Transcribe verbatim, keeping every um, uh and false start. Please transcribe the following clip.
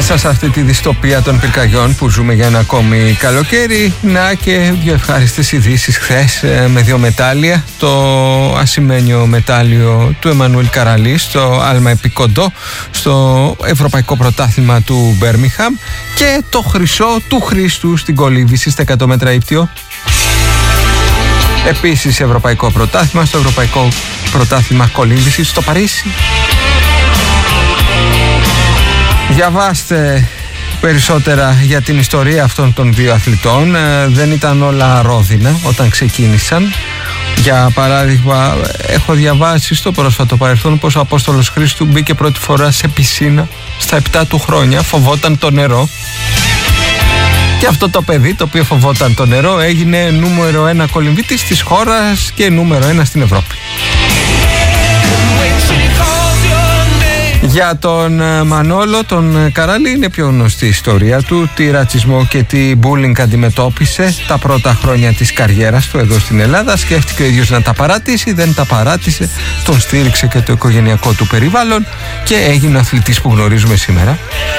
Μέσα σε αυτή τη δυστοπία των πυρκαγιών που ζούμε για ένα ακόμη καλοκαίρι, να και δύο ευχάριστες ειδήσεις χθες με δύο μετάλλια. Το ασημένιο μετάλλιο του Εμμανουέλ Καραλή στο άλμα επικοντό στο Ευρωπαϊκό Πρωτάθλημα του Μπέρμιγχαμ και το χρυσό του Χρήστου στην κολύμβηση στα εκατό μέτρα ύπτιο. Επίσης Ευρωπαϊκό Πρωτάθλημα στο Ευρωπαϊκό Πρωτάθλημα Κολύμβησης στο Παρίσι. Διαβάστε περισσότερα για την ιστορία αυτών των δύο αθλητών. Δεν ήταν όλα ρόδινα όταν ξεκίνησαν. Για παράδειγμα, έχω διαβάσει στο πρόσφατο παρελθόν πως ο Απόστολος Χρήστου μπήκε πρώτη φορά σε πισίνα στα επτά του χρόνια, φοβόταν το νερό. Και αυτό το παιδί, το οποίο φοβόταν το νερό, έγινε νούμερο ένα κολυμβήτης της χώρας και νούμερο ένα στην Ευρώπη. Για τον Μανόλο, τον Καραλή, είναι πιο γνωστή η ιστορία του. Τι ρατσισμό και τι bullying αντιμετώπισε τα πρώτα χρόνια της καριέρας του εδώ στην Ελλάδα. Σκέφτηκε ο ίδιος να τα παράτησει, δεν τα παράτησε. Τον στήριξε και το οικογενειακό του περιβάλλον και έγινε ο αθλητής που γνωρίζουμε σήμερα.